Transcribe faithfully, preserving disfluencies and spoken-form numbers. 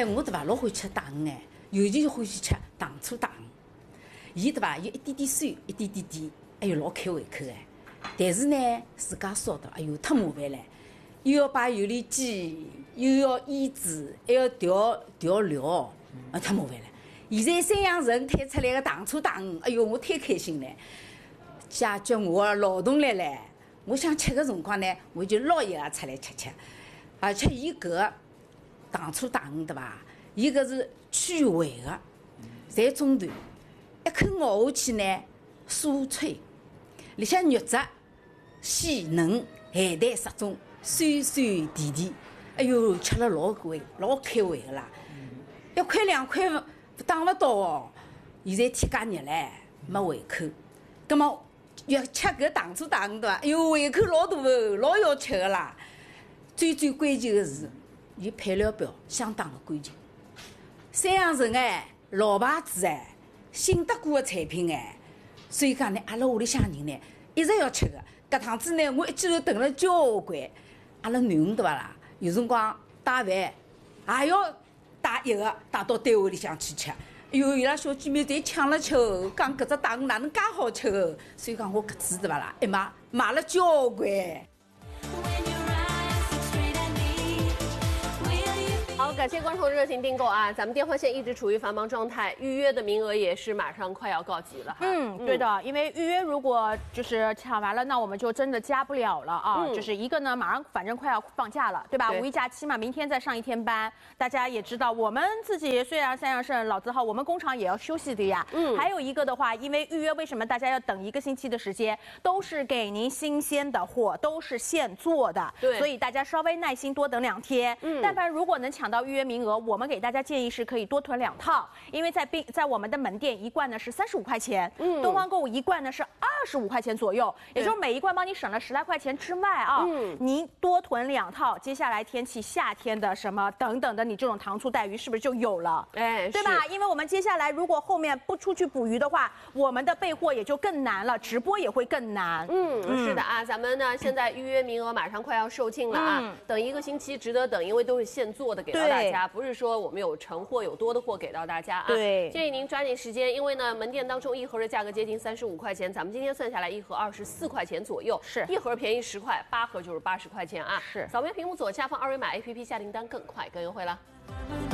哎，我对伐，老欢喜吃大鱼哎，尤其欢喜吃糖醋大鱼。伊对伐，有一点点酸，一点点甜，哎哟，老开胃口哎。但是呢，自家烧的，哎哟，太麻烦了，又要摆油里煎，又要腌制，还要调调料，啊，太麻烦了。现在三阳城推出来的糖醋大鱼，哎哟，我太开心了，解决我的劳动力了。我想吃的辰光呢，我就捞一个出来吃吃。而且伊搿个糖醋大鱼对伐？伊搿是去味的，在中段，一口咬下去呢，酥脆，里向肉质鲜嫩，咸淡适中，酸酸甜甜，哎哟，吃了老味，老开胃的啦。一块两块打勿到哦，现在天介热唻，没胃口。葛末要吃搿糖醋大鱼对伐？哎哟，胃口老大哦，老要吃的啦。最最关键的是，伊配料表相当的干净。三阳城哎，老牌子哎，信得过的产品哎，所以讲呢，阿拉屋里向人呢一直要吃的。搿趟子呢，我一记头囤了交关。阿拉囡恩对伐啦？有辰光带饭也要带一个带到单位里向去吃。哎哟，伊拉小姐妹侪抢了吃哦，讲搿只大鱼哪能介好吃哦，所以讲我搿次对伐啦，一买买了交关。 好，感谢观众热情订购啊！咱们电话线一直处于繁忙状态，预约的名额也是马上快要告急了哈。 嗯，对的，因为预约如果就是抢完了，那我们就真的加不了了啊。 嗯、 就是一个呢，马上反正快要放假了，对吧？对五一假期嘛，明天再上一天班。大家也知道，我们自己虽然三阳盛老字号，我们工厂也要休息的呀。嗯。还有一个的话，因为预约，为什么大家要等一个星期的时间？都是给您新鲜的货，都是现做的。 对。 所以大家稍微耐心多等两天。嗯。但凡如果能抢到预约名额，我们给大家建议是可以多囤两套，因为在并在我们的门店一罐呢是三十五块钱，嗯，东方购物一罐呢是二十五块钱左右，也就是每一罐帮你省了十来块钱之外啊，嗯，您多囤两套，接下来天气夏天的什么等等的，你这种糖醋带鱼是不是就有了？哎，对吧？因为我们接下来如果后面不出去捕鱼的话，我们的备货也就更难了，直播也会更难。 嗯，嗯是的啊，咱们呢现在预约名额马上快要售罄了啊，嗯、等一个星期值得等，因为都是现做的给到大家。不是说我们有成货有多的货给到大家啊， 对， 建议您抓紧时间，因为呢门店当中一盒的价格接近三十五块钱，咱们今天算下来一盒二十四块钱左右， 是一盒便宜十块，八盒就是八十块钱啊。 是， 扫描屏幕左下方二维码 A P P 下订单更快更优惠了。